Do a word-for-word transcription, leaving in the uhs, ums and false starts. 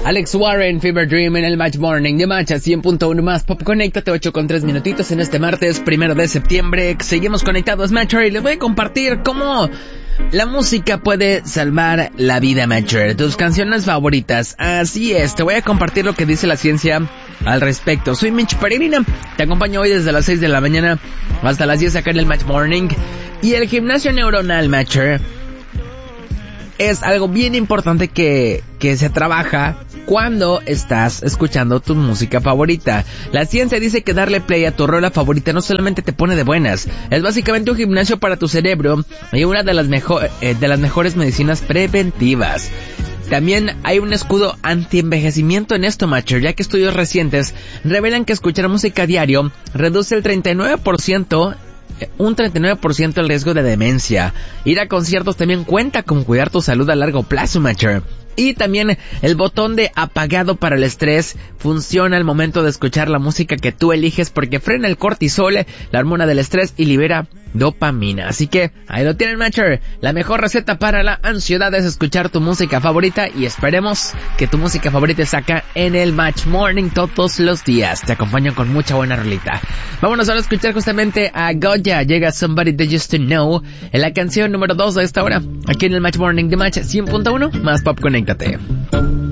Alex Warren, Fever Dream en el Match Morning de Match a cien punto uno más Pop. Conéctate, ocho con tres minutitos en este martes primero de septiembre. Seguimos conectados, Matcher, y les voy a compartir cómo la música puede salvar la vida, Matcher. Tus canciones favoritas. Así es, te voy a compartir lo que dice la ciencia al respecto. Soy Mitch Peregrina, te acompaño hoy desde las seis de la mañana hasta las diez acá en el Match Morning. Y el gimnasio neuronal, Matcher, es algo bien importante que, que se trabaja cuando estás escuchando tu música favorita. La ciencia dice que darle play a tu rola favorita no solamente te pone de buenas, es básicamente un gimnasio para tu cerebro y una de las, mejor, eh, de las mejores medicinas preventivas. También hay un escudo anti-envejecimiento en esto, Matcher, ya que estudios recientes revelan que escuchar música a diario reduce el treinta y nueve por ciento un treinta y nueve por ciento el riesgo de demencia. Ir a conciertos también cuenta con cuidar tu salud a largo plazo, Matcher. Y también el botón de apagado para el estrés funciona al momento de escuchar la música que tú eliges porque frena el cortisol, la hormona del estrés, y libera dopamina. Así que ahí lo tienen, Matcher. La mejor receta para la ansiedad es escuchar tu música favorita y esperemos que tu música favorita saca en el Match Morning todos los días. Te acompaño con mucha buena rolita. Vámonos ahora a escuchar justamente a Goya. Llega Somebody That Used To Know en la canción número dos de esta hora aquí en el Match Morning de Match cien punto uno más Pop. Conéctate.